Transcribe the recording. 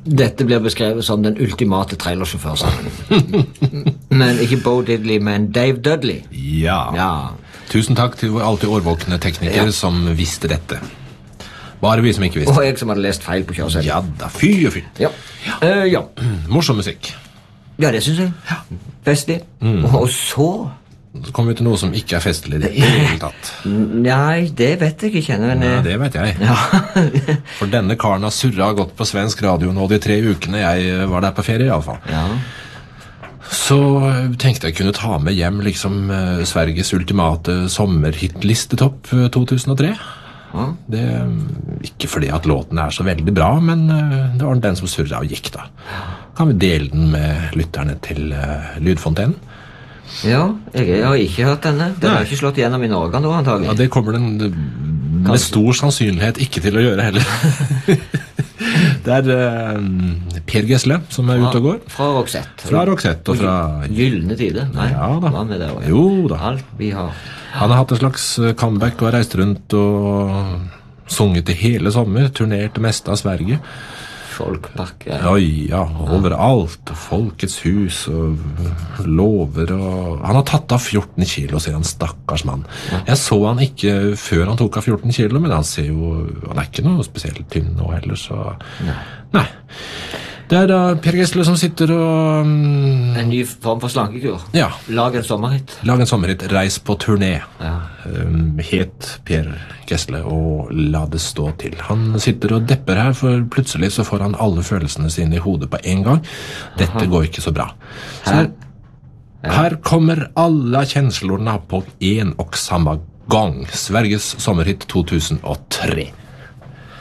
Dette blir beskrevet som den ultimate trailersjåførsangen. Men ikke Bo Diddley, men Dave Dudley. Ja. Tusen takk til vår alltid årvåkne tekniker som visste dette. Bare vi som ikke visste. Og jeg som hadde lest feil på kjørselen. Ja da, fy og fy. Ja. Morsom musikk. Ja, det synes jeg. Festlig. Og så kommer vi til noe som ikke er festlig i det hele tatt. Nei, det vet jeg ikke. Men... Ja, det vet jeg. For denne karen har surret godt på svensk radio nå de 3 ukene jeg var der på ferie i alle fall. Ja. Så tenkte jeg kunne ta med hjem liksom Sveriges ultimate sommerhitlistetopp 2003. Det ikke fordi at låten er så veldig bra, men det var den som surret og gikk da. Kan vi dele den med lytterne til Lydfontenen? Ja, jeg har ikke hørt denne. Den har ikke slått gjennom i Norge nå, antagelig. Ja, det kommer den med stor sannsynlighet ikke til å gjøre heller. Det er Per Gessle som er ute og går. Fra Roxette. Fra Roxette og fra... Gyllene tider. Nei, ja da. Hva med det også? Jo da. Alt vi har. Han har hatt en slags comeback og har reist rundt og sunget i hele sommer, turnert det meste av Sverige. Folkparker. Ja, overalt. Folkets hus og lover og... Han har tatt av 14 kilo, sier han, stakkars mann. Jeg så han ikke før han tok av 14 kilo, men han ser jo... Han er ikke noe spesielt tynn nå heller, så... Nei. Det er da Per Gessle som sitter og... En ny form for slankekur. Ja. Lag en sommerhit. Lag en sommerhit. Reis på turné. Ja. Het Per Gessle og la det stå til. Han sitter og depper her, for plutselig så får han alle følelsene sine i hodet på en gang. Dette går ikke så bra. Så her kommer alla känslorna på en och samma gång. Sveriges sommerhit 2003.